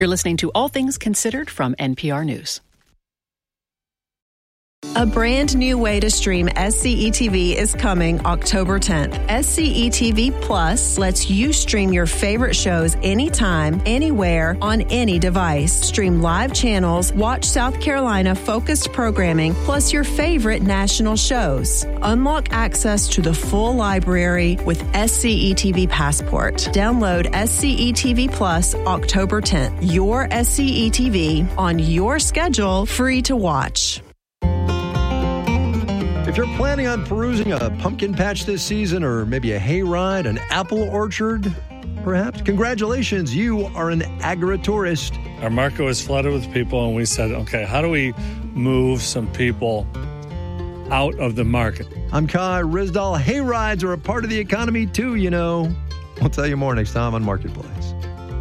You're listening to All Things Considered from NPR News. A brand new way to stream SCETV is coming October 10th. SCETV Plus lets you stream your favorite shows anytime, anywhere, on any device. Stream live channels, watch South Carolina focused programming, plus your favorite national shows. Unlock access to the full library with SCETV Passport. Download SCETV Plus October 10th. Your SCETV on your schedule, free to watch. If you're planning on perusing a pumpkin patch this season, or maybe a hayride, an apple orchard, perhaps, congratulations, you are an agritourist. Our market was flooded with people, and we said, okay, how do we move some people out of the market? I'm Kai Rizdal. Hayrides are a part of the economy too, you know. We'll tell you more next time on Marketplace.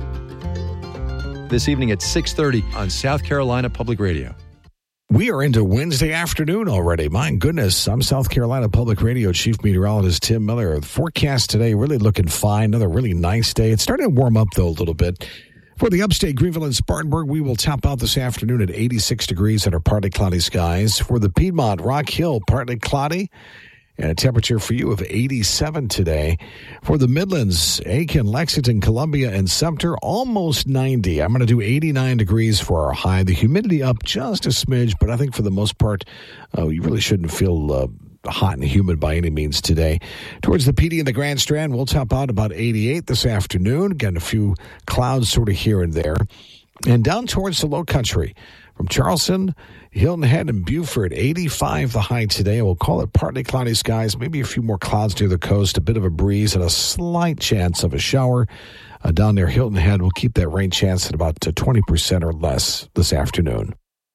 This evening at 6:30 on South Carolina Public Radio. We are into Wednesday afternoon already. My goodness, I'm South Carolina Public Radio Chief Meteorologist Tim Miller. The forecast today really looking fine. Another really nice day. It's starting to warm up, though, a little bit. For the upstate, Greenville and Spartanburg, we will top out this afternoon at 86 degrees under partly cloudy skies. For the Piedmont, Rock Hill, partly cloudy, and a temperature for you of 87 today. For the Midlands, Aiken, Lexington, Columbia, and Sumter, almost 90. I'm going to do 89 degrees for our high. The humidity up just a smidge, but I think for the most part, you really shouldn't feel hot and humid by any means today. Towards the PD and the Grand Strand, we'll top out about 88 this afternoon. Again, a few clouds sort of here and there. And down towards the Low Country, from Charleston, Hilton Head, and Beaufort, 85 the high today. We'll call it partly cloudy skies, maybe a few more clouds near the coast, a bit of a breeze, and a slight chance of a shower. Down near Hilton Head, we'll keep that rain chance at about 20% or less this afternoon.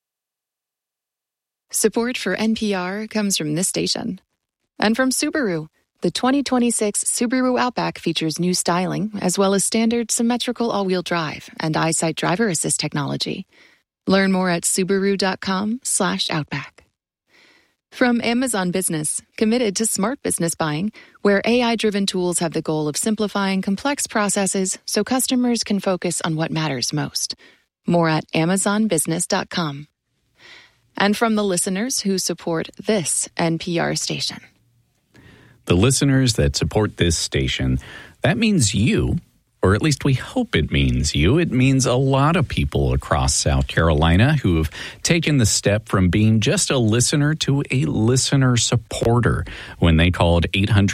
Support for NPR comes from this station. And from Subaru. The 2026 Subaru Outback features new styling, as well as standard symmetrical all-wheel drive and EyeSight driver assist technology. Learn more at Subaru.com/Outback. From Amazon Business, committed to smart business buying, where AI-driven tools have the goal of simplifying complex processes so customers can focus on what matters most. More at AmazonBusiness.com. And from the listeners who support this NPR station. The listeners that support this station, that means you. Or at least we hope it means you. It means a lot of people across South Carolina who have taken the step from being just a listener to a listener supporter when they called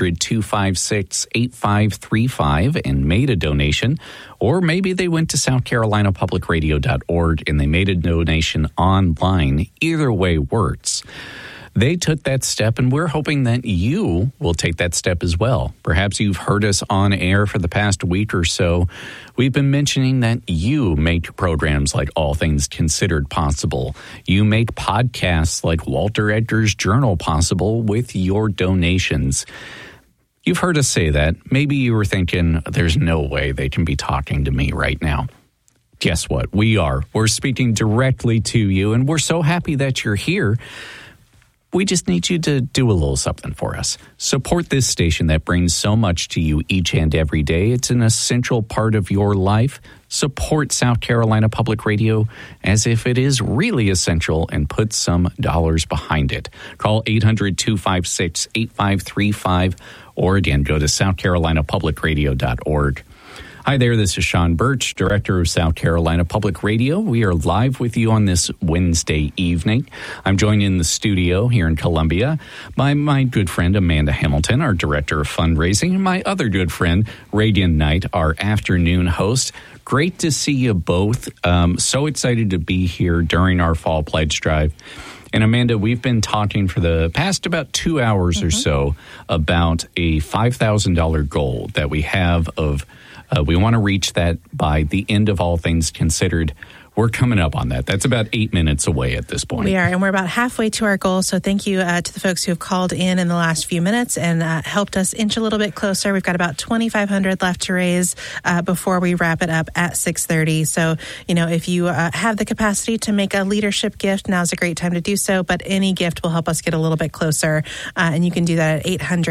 800-256-8535 and made a donation. Or maybe they went to southcarolinapublicradio.org and they made a donation online. Either way works. They took that step, and we're hoping that you will take that step as well. Perhaps you've heard us on air for the past week or so. We've been mentioning that you make programs like All Things Considered possible. You make podcasts like Walter Edgar's Journal possible with your donations. You've heard us say that. Maybe you were thinking, there's no way they can be talking to me right now. Guess what? We are. We're speaking directly to you, and we're so happy that you're here. We just need you to do a little something for us. Support this station that brings so much to you each and every day. It's an essential part of your life. Support South Carolina Public Radio as if it is really essential and put some dollars behind it. Call 800-256-8535 or again, go to southcarolinapublicradio.org. Hi there, this is Sean Birch, Director of South Carolina Public Radio. We are live with you on this Wednesday evening. I'm joined in the studio here in Columbia by my good friend Amanda Hamilton, our Director of Fundraising, and my other good friend, Reagan Knight, our afternoon host. Great to see you both. So excited to be here during our Fall Pledge Drive. And Amanda, we've been talking for the past about 2 hours or so about a $5,000 goal that we have of we want to reach that by the end of All Things Considered. we're coming up on that. That's about 8 minutes away at this point. We are, and we're about halfway to our goal. So thank you to the folks who have called in the last few minutes and helped us inch a little bit closer. We've got about $2,500 left to raise before we wrap it up at 6:30. So, if you have the capacity to make a leadership gift, now's a great time to do so. But any gift will help us get a little bit closer. And you can do that at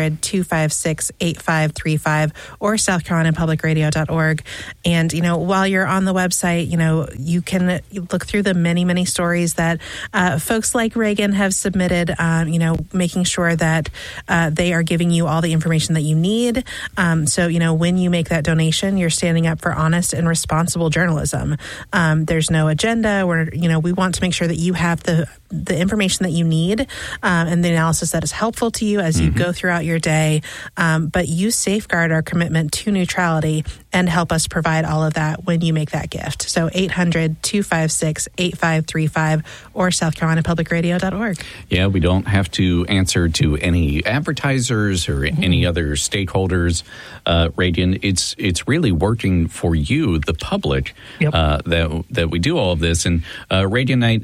800-256-8535 or southcarolinapublicradio.org. And, while you're on the website, you can look through the many, many stories that folks like Reagan have submitted, making sure that they are giving you all the information that you need. So, when you make that donation, you're standing up for honest and responsible journalism. There's no agenda. We want to make sure that you have the information that you need and the analysis that is helpful to you as you go throughout your day. But you safeguard our commitment to neutrality and help us provide all of that when you make that gift. So 800-256-8535 or southcarolinapublicradio.org. Yeah, we don't have to answer to any advertisers or any other stakeholders. Reagan, it's really working for you, the public, that we do all of this. And Reaganite,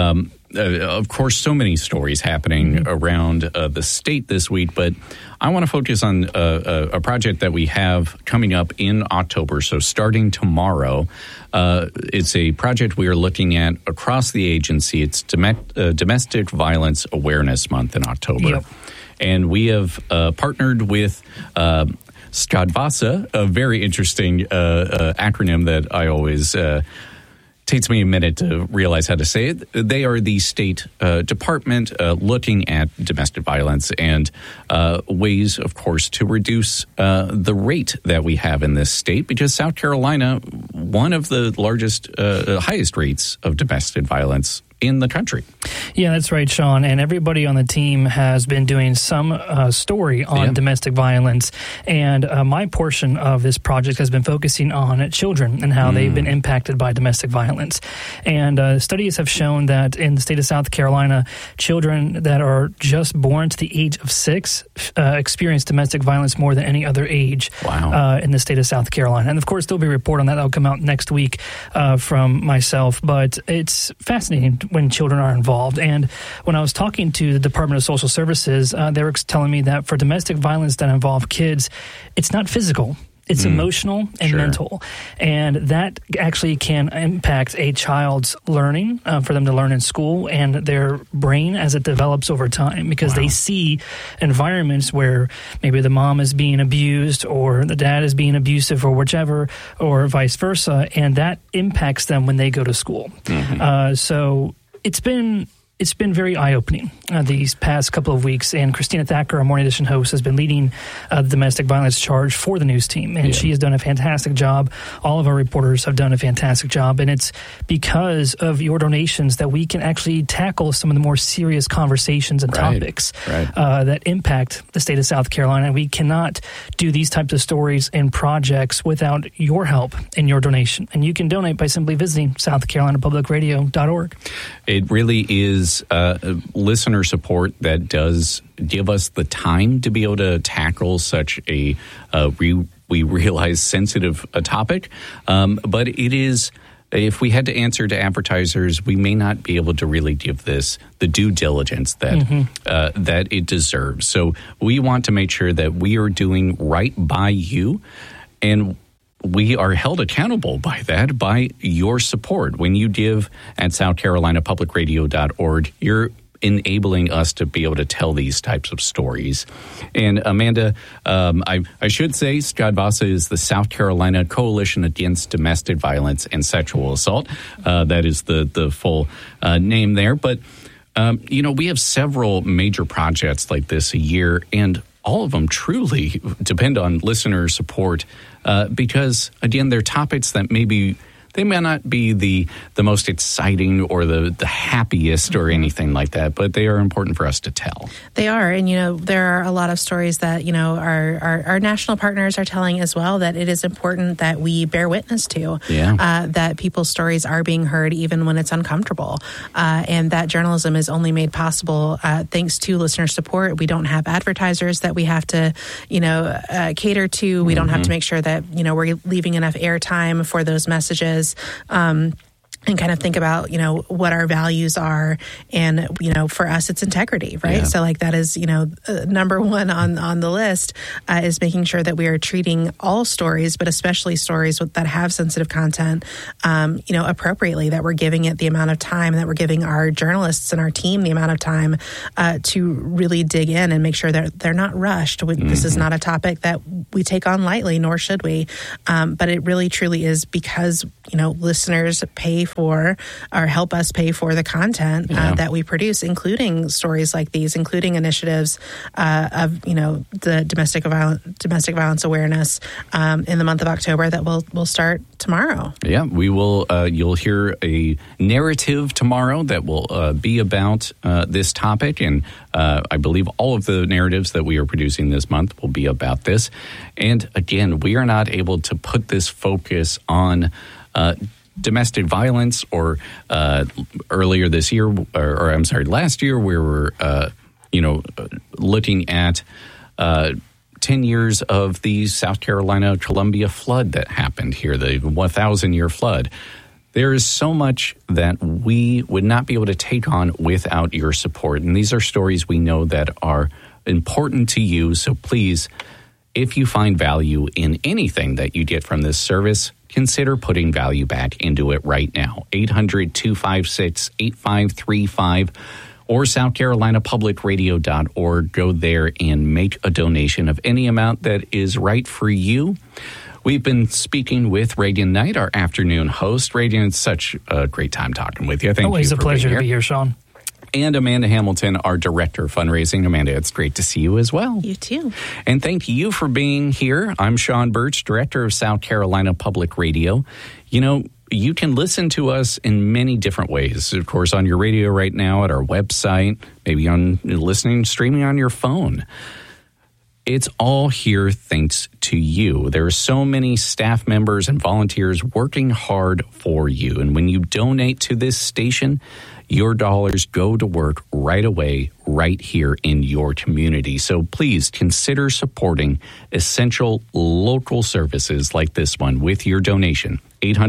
of course, so many stories happening around the state this week, but I want to focus on a project that we have coming up in October. So starting tomorrow, it's a project we are looking at across the agency. It's Domestic Violence Awareness Month in October. Yep. And we have partnered with SCADVASA, a very interesting acronym that I always takes me a minute to realize how to say it. They are the state department looking at domestic violence and ways, of course, to reduce the rate that we have in this state, because South Carolina, one of the largest, highest rates of domestic violence in the country. Yeah, that's right, Sean. And everybody on the team has been doing some story on domestic violence. And my portion of this project has been focusing on children and how they've been impacted by domestic violence. And studies have shown that in the state of South Carolina, children that are just born to the age of 6 experience domestic violence more than any other age in the state of South Carolina. And of course, there'll be a report on that that'll come out next week from myself. But it's fascinating when children are involved. And when I was talking to the Department of Social Services, they were telling me that for domestic violence that involve kids, it's not physical. It's emotional and mental. And that actually can impact a child's learning, for them to learn in school, and their brain as it develops over time, because they see environments where maybe the mom is being abused or the dad is being abusive or whichever, or vice versa, and that impacts them when they go to school. So it's been very eye-opening these past couple of weeks, and Christina Thacker, our Morning Edition host, has been leading the domestic violence charge for the news team, and she has done a fantastic job. All of our reporters have done a fantastic job, and it's because of your donations that we can actually tackle some of the more serious conversations and topics that impact the state of South Carolina. We cannot do these types of stories and projects without your help and your donation, and you can donate by simply visiting southcarolinapublicradio.org. It really is listener support that does give us the time to be able to tackle such a we realize sensitive topic, but it is, if we had to answer to advertisers, we may not be able to really give this the due diligence that that it deserves. So we want to make sure that we are doing right by you, and we are held accountable by that, by your support. When you give at southcarolinapublicradio.org, you're enabling us to be able to tell these types of stories. And Amanda, I should say SCADVASA is the South Carolina Coalition Against Domestic Violence and Sexual Assault. That is the full name there. But, we have several major projects like this a year, and all of them truly depend on listener support because, again, they're topics that maybe they may not be the most exciting or the happiest or anything like that, but they are important for us to tell. They are. And, there are a lot of stories that, our national partners are telling as well, that it is important that we bear witness to, that people's stories are being heard even when it's uncomfortable. And that journalism is only made possible thanks to listener support. We don't have advertisers that we have to, cater to. We don't have to make sure that, we're leaving enough airtime for those messages. and kind of think about, what our values are. And, for us, it's integrity, right? Yeah. So like that is, number one on the list is making sure that we are treating all stories, but especially stories that have sensitive content, appropriately, that we're giving it the amount of time, that we're giving our journalists and our team the amount of time to really dig in and make sure that they're not rushed. This is not a topic that we take on lightly, nor should we. But it really truly is because, listeners pay for or help us pay for the content that we produce, including stories like these, including initiatives of the domestic violence awareness in the month of October that will start tomorrow. Yeah, we will. You'll hear a narrative tomorrow that will be about this topic, and I believe all of the narratives that we are producing this month will be about this. And again, we are not able to put this focus on domestic violence or earlier this year, or I'm sorry, last year we were, looking at 10 years of the South Carolina Columbia flood that happened here, the 1,000-year flood. There is so much that we would not be able to take on without your support. And these are stories we know that are important to you. So please, if you find value in anything that you get from this service, consider putting value back into it right now. 800-256-8535 or SouthCarolinaPublicRadio.org. Go there and make a donation of any amount that is right for you. We've been speaking with Reagan Knight, our afternoon host. Reagan, it's such a great time talking with you. Thank you. Always a pleasure to be here, Sean. And Amanda Hamilton, our Director of Fundraising. Amanda, it's great to see you as well. You too. And thank you for being here. I'm Sean Birch, Director of South Carolina Public Radio. You can listen to us in many different ways. Of course, on your radio right now, at our website, maybe on streaming on your phone. It's all here thanks to you. There are so many staff members and volunteers working hard for you. And when you donate to this station, your dollars go to work right away, right here in your community. So please consider supporting essential local services like this one with your donation.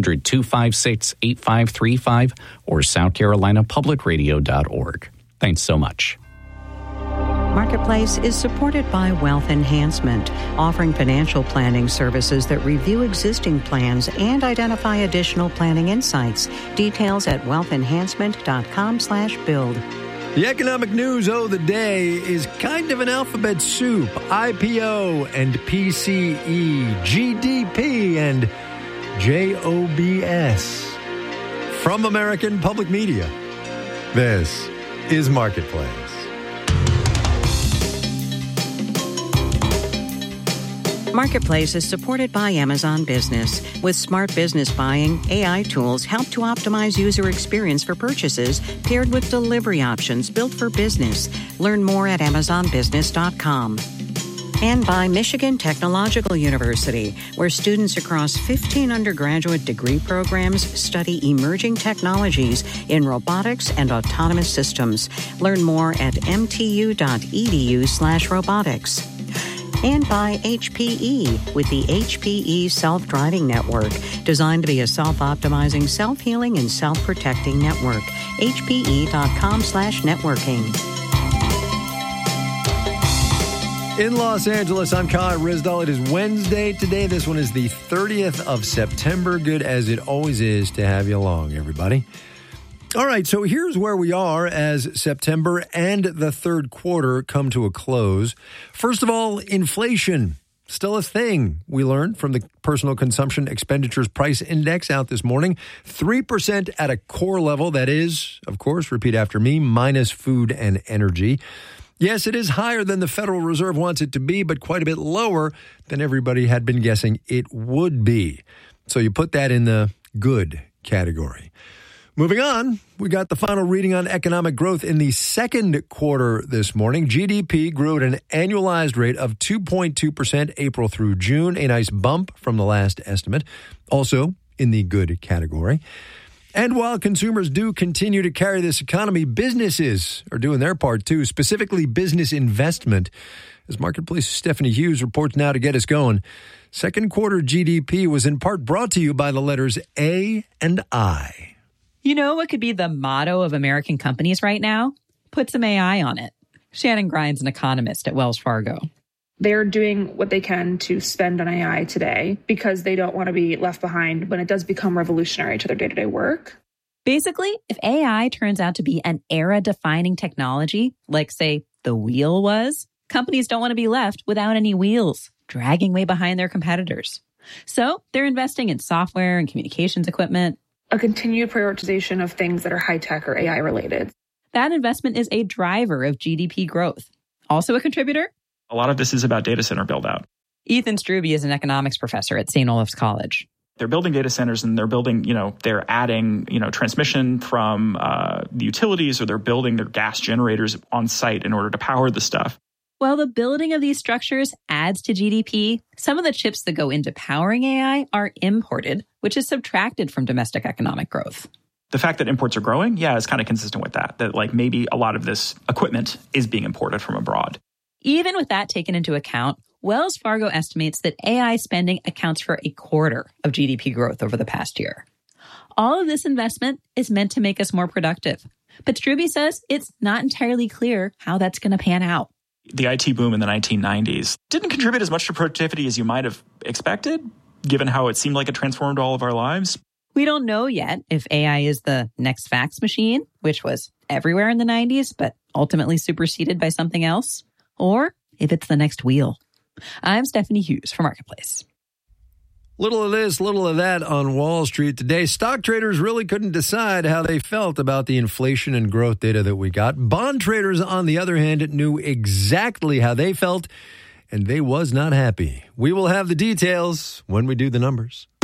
800-256-8535 or SouthCarolinaPublicRadio.org. Thanks so much. Marketplace is supported by Wealth Enhancement, offering financial planning services that review existing plans and identify additional planning insights. Details at wealthenhancement.com/build. The economic news of the day is kind of an alphabet soup. IPO and PCE, GDP and JOBS. From American Public Media, this is Marketplace. Marketplace is supported by Amazon Business. With smart business buying, AI tools help to optimize user experience for purchases paired with delivery options built for business. Learn more at AmazonBusiness.com. And by Michigan Technological University, where students across 15 undergraduate degree programs study emerging technologies in robotics and autonomous systems. Learn more at mtu.edu/robotics. And by HPE, with the HPE Self-Driving Network, designed to be a self-optimizing, self-healing, and self-protecting network. HPE.com/networking. In Los Angeles, I'm Kai Rizdal. It is Wednesday today. This one is the 30th of September. Good as it always is to have you along, everybody. All right, so here's where we are as September and the third quarter come to a close. First of all, inflation, still a thing. We learned from the Personal Consumption Expenditures Price Index out this morning. 3% at a core level. That is, of course, repeat after me, minus food and energy. Yes, it is higher than the Federal Reserve wants it to be, but quite a bit lower than everybody had been guessing it would be. So you put that in the good category. Moving on, we got the final reading on economic growth in the second quarter this morning. GDP grew at an annualized rate of 2.2% April through June, a nice bump from the last estimate, also in the good category. And while consumers do continue to carry this economy, businesses are doing their part too, specifically business investment. As Marketplace's Stephanie Hughes reports now to get us going. Second quarter GDP was in part brought to you by the letters A and I. You know what could be the motto of American companies right now? Put some AI on it. Shannon Grimes, an economist at Wells Fargo. They're doing what they can to spend on AI today because they don't want to be left behind when it does become revolutionary to their day-to-day work. Basically, if AI turns out to be an era-defining technology, like, say, the wheel was, companies don't want to be left without any wheels, dragging way behind their competitors. So they're investing in software and communications equipment. A continued prioritization of things that are high-tech or AI-related. That investment is a driver of GDP growth. Also a contributor? A lot of this is about data center build-out. Ethan Struby is an economics professor at St. Olaf's College. They're building data centers and they're building, they're adding, transmission from the utilities, or they're building their gas generators on site in order to power the stuff. While the building of these structures adds to GDP, some of the chips that go into powering AI are imported, which is subtracted from domestic economic growth. The fact that imports are growing, is kind of consistent with that. That like maybe a lot of this equipment is being imported from abroad. Even with that taken into account, Wells Fargo estimates that AI spending accounts for a quarter of GDP growth over the past year. All of this investment is meant to make us more productive. But Struby says it's not entirely clear how that's going to pan out. The IT boom in the 1990s didn't contribute as much to productivity as you might have expected, given how it seemed like it transformed all of our lives. We don't know yet if AI is the next fax machine, which was everywhere in the 90s, but ultimately superseded by something else, or if it's the next wheel. I'm Stephanie Hughes for Marketplace. Little of this, little of that on Wall Street today. Stock traders really couldn't decide how they felt about the inflation and growth data that we got. Bond traders, on the other hand, knew exactly how they felt, and they was not happy. We will have the details when we do the numbers.